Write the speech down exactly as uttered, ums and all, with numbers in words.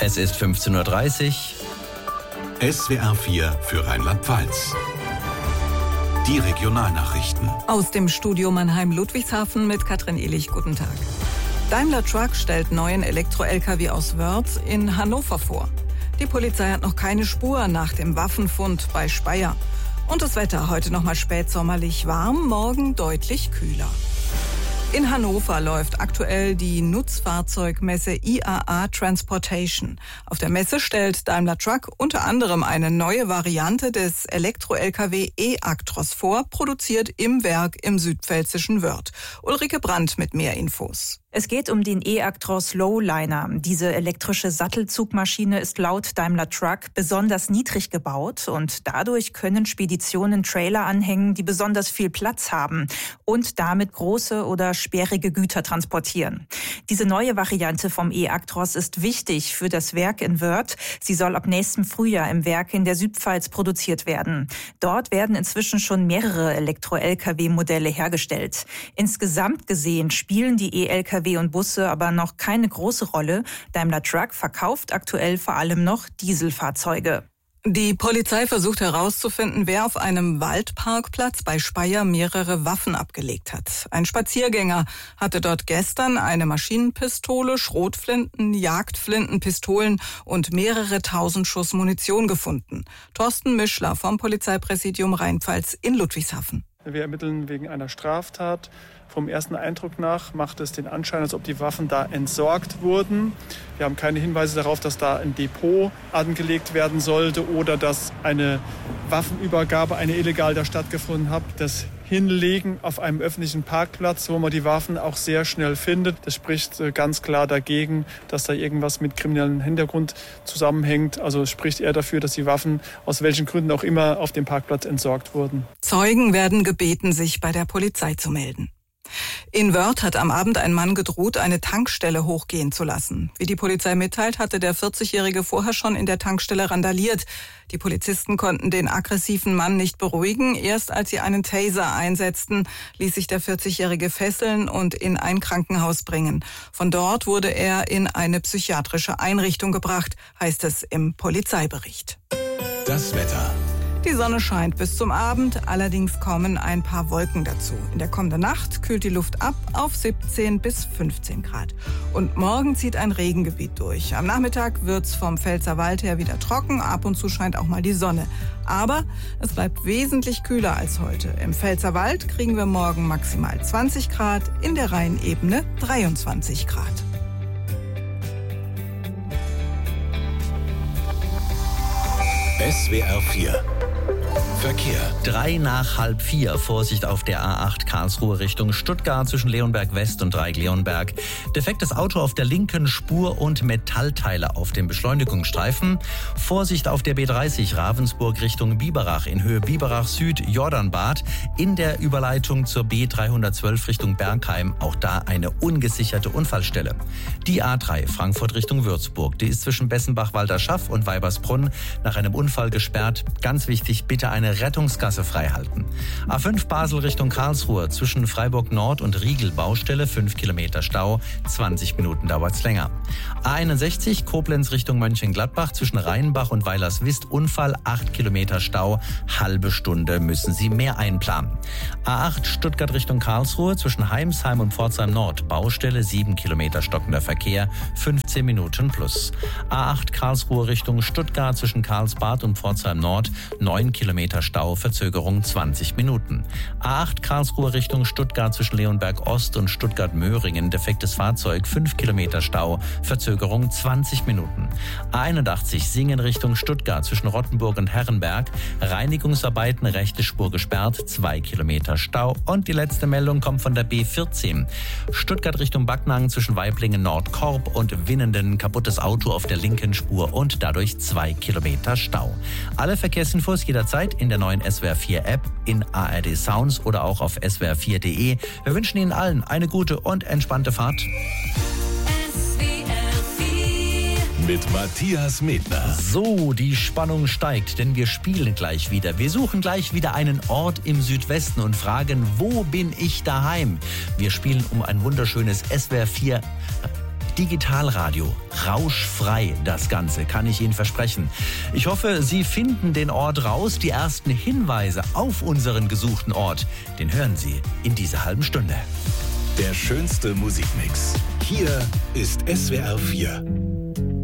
Es ist fünfzehn Uhr dreißig. S W R vier für Rheinland-Pfalz. Die Regionalnachrichten. Aus dem Studio Mannheim-Ludwigshafen mit Katrin Ehlich. Guten Tag. Daimler Truck stellt neuen Elektro-L K W aus Wörth in Hannover vor. Die Polizei hat noch keine Spur nach dem Waffenfund bei Speyer. Und das Wetter heute noch mal spätsommerlich warm, morgen deutlich kühler. In Hannover läuft aktuell die Nutzfahrzeugmesse I A A Transportation. Auf der Messe stellt Daimler Truck unter anderem eine neue Variante des Elektro-L K W E-Actros vor, produziert im Werk im südpfälzischen Wörth. Ulrike Brandt mit mehr Infos. Es geht um den E-Actros Lowliner. Diese elektrische Sattelzugmaschine ist laut Daimler Truck besonders niedrig gebaut und dadurch können Speditionen Trailer anhängen, die besonders viel Platz haben und damit große oder sperrige Güter transportieren. Diese neue Variante vom E-Actros ist wichtig für das Werk in Wörth. Sie soll ab nächstem Frühjahr im Werk in der Südpfalz produziert werden. Dort werden inzwischen schon mehrere Elektro-L K W-Modelle hergestellt. Insgesamt gesehen spielen die E-L K W und Busse aber noch keine große Rolle. Daimler Truck verkauft aktuell vor allem noch Dieselfahrzeuge. Die Polizei versucht herauszufinden, wer auf einem Waldparkplatz bei Speyer mehrere Waffen abgelegt hat. Ein Spaziergänger hatte dort gestern eine Maschinenpistole, Schrotflinten, Jagdflinten, Pistolen und mehrere tausend Schuss Munition gefunden. Thorsten Mischler vom Polizeipräsidium Rheinpfalz in Ludwigshafen. Wir ermitteln wegen einer Straftat. Vom ersten Eindruck nach macht es den Anschein, als ob die Waffen da entsorgt wurden. Wir haben keine Hinweise darauf, dass da ein Depot angelegt werden sollte oder dass eine Waffenübergabe, eine illegal da stattgefunden hat. Das Hinlegen auf einem öffentlichen Parkplatz, wo man die Waffen auch sehr schnell findet, das spricht ganz klar dagegen, dass da irgendwas mit kriminellem Hintergrund zusammenhängt. Also es spricht eher dafür, dass die Waffen aus welchen Gründen auch immer auf dem Parkplatz entsorgt wurden. Zeugen werden gebeten, sich bei der Polizei zu melden. In Wörth hat am Abend ein Mann gedroht, eine Tankstelle hochgehen zu lassen. Wie die Polizei mitteilt, hatte der vierzigjährige vorher schon in der Tankstelle randaliert. Die Polizisten konnten den aggressiven Mann nicht beruhigen. Erst als sie einen Taser einsetzten, ließ sich der vierzigjährige fesseln und in ein Krankenhaus bringen. Von dort wurde er in eine psychiatrische Einrichtung gebracht, heißt es im Polizeibericht. Das Wetter. Die Sonne scheint bis zum Abend, allerdings kommen ein paar Wolken dazu. In der kommenden Nacht kühlt die Luft ab auf siebzehn bis fünfzehn Grad. Und morgen zieht ein Regengebiet durch. Am Nachmittag wird's vom Pfälzerwald her wieder trocken, ab und zu scheint auch mal die Sonne. Aber es bleibt wesentlich kühler als heute. Im Pfälzerwald kriegen wir morgen maximal zwanzig Grad, in der Rheinebene dreiundzwanzig Grad. S W R vier Verkehr. Drei nach halb vier. Vorsicht auf der A acht Karlsruhe Richtung Stuttgart zwischen Leonberg West und Dreieck-Leonberg. Defektes Auto auf der linken Spur und Metallteile auf dem Beschleunigungsstreifen. Vorsicht auf der B dreißig Ravensburg Richtung Biberach in Höhe Biberach Süd Jordanbad. In der Überleitung zur B dreihundertzwölf Richtung Bergheim. Auch da eine ungesicherte Unfallstelle. Die A drei Frankfurt Richtung Würzburg. Die ist zwischen Bessenbach-Walderschaff und Weibersbrunn nach einem Unfall gesperrt. Ganz wichtig, bitte eine Rettungsgasse freihalten. A fünf Basel Richtung Karlsruhe zwischen Freiburg Nord und Riegel Baustelle, fünf Kilometer Stau, zwanzig Minuten dauert's länger. A einundsechzig Koblenz Richtung Mönchengladbach zwischen Rheinbach und Weilerswist Unfall, acht Kilometer Stau, halbe Stunde müssen Sie mehr einplanen. A acht Stuttgart Richtung Karlsruhe zwischen Heimsheim und Pforzheim Nord Baustelle, sieben Kilometer stockender Verkehr, fünfzehn Minuten plus. A acht Karlsruhe Richtung Stuttgart zwischen Karlsbad und Pforzheim Nord, neun Kilometer Stau, Verzögerung zwanzig Minuten. A acht Karlsruhe Richtung Stuttgart zwischen Leonberg Ost und Stuttgart-Möhringen, defektes Fahrzeug, fünf Kilometer Stau, Verzögerung zwanzig Minuten. A einundachtzig Singen Richtung Stuttgart zwischen Rottenburg und Herrenberg, Reinigungsarbeiten, rechte Spur gesperrt, zwei Kilometer Stau. Und die letzte Meldung kommt von der B vierzehn. Stuttgart Richtung Backnang zwischen Waiblingen Nordkorb und Winnenden, kaputtes Auto auf der linken Spur und dadurch zwei Kilometer Stau. Alle Verkehrsinfos jederzeit in der neuen S W R vier App, in A R D Sounds oder auch auf S W R vier Punkt de. Wir wünschen Ihnen allen eine gute und entspannte Fahrt. Mit Matthias Medner. So, die Spannung steigt, denn wir spielen gleich wieder. Wir suchen gleich wieder einen Ort im Südwesten und fragen, wo bin ich daheim? Wir spielen um ein wunderschönes S W R vier Digitalradio. Rauschfrei das Ganze, kann ich Ihnen versprechen. Ich hoffe, Sie finden den Ort raus. Die ersten Hinweise auf unseren gesuchten Ort, den hören Sie in dieser halben Stunde. Der schönste Musikmix. Hier ist S W R vier.